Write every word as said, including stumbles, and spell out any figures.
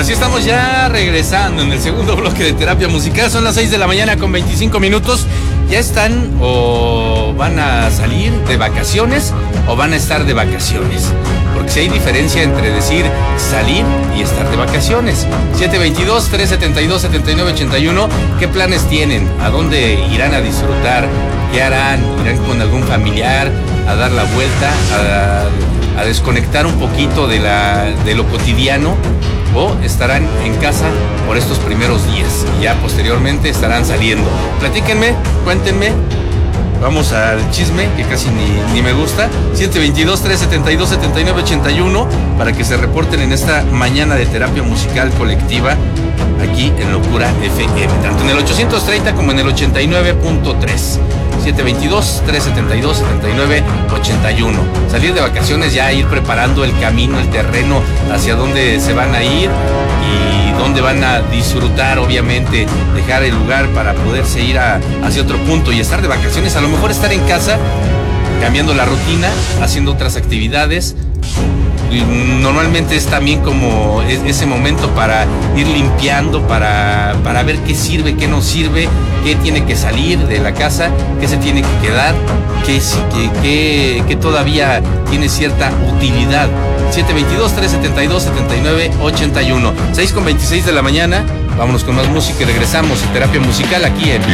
Así estamos ya regresando en el segundo bloque de terapia musical. Son las seis de la mañana con veinticinco minutos. ¿Ya están o van a salir de vacaciones o van a estar de vacaciones? Porque si hay diferencia entre decir salir y estar de vacaciones. siete dos dos, tres siete dos, siete nueve ocho uno. ¿Qué planes tienen? ¿A dónde irán a disfrutar? ¿Qué harán? ¿Irán con algún familiar a dar la vuelta? ¿A, a desconectar un poquito de, la, de lo cotidiano? ¿O estarán en casa por estos primeros días y ya posteriormente estarán saliendo? Platíquenme, cuéntenme. Vamos al chisme, que casi ni, ni me gusta. siete dos dos, tres siete dos, siete nueve ocho uno para que se reporten en esta mañana de terapia musical colectiva aquí en Locura F M, tanto en el ochocientos treinta como en el ochenta y nueve punto tres. siete dos dos, tres siete dos, siete nueve ocho uno. Salir de vacaciones, ya ir preparando el camino, el terreno hacia dónde se van a ir y dónde van a disfrutar, obviamente, dejar el lugar para poderse ir a, hacia otro punto y estar de vacaciones, a lo mejor estar en casa, cambiando la rutina, haciendo otras actividades. Y normalmente es también como ese momento para ir limpiando, para, para ver qué sirve, qué no sirve, qué tiene que salir de la casa, qué se tiene que quedar, qué, qué, qué, qué todavía tiene cierta utilidad. siete dos dos, tres siete dos, siete nueve ocho uno. seis con veintiséis de la mañana. Vámonos con más música y regresamos en terapia musical aquí en